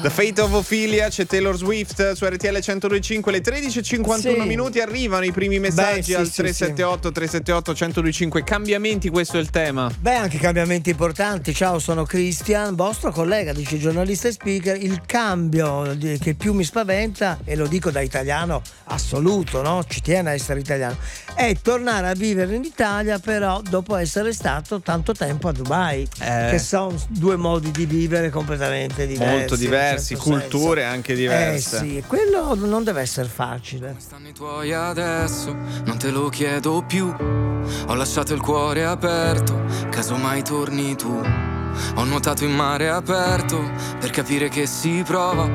The Fate of Ophelia, c'è Taylor Swift su RTL 102.5, le 13:51 minuti, arrivano i primi messaggi al 378 378 102.5. Cambiamenti, questo è il tema. Anche cambiamenti importanti. Ciao, sono Christian, vostro collega, dice giornalista e speaker. Il cambio che più mi spaventa, e lo dico da italiano assoluto, no? Ci tiene a essere italiano, è tornare a vivere in Italia, però dopo essere stato tanto tempo a Dubai, che sono due modi di vivere completamente diversi, molto diversi, culture anche diverse. Sì, quello non deve essere facile. Come stanno i tuoi adesso? Non te lo chiedo più. Ho lasciato il cuore aperto, casomai torni tu. Ho nuotato in mare aperto per capire che si prova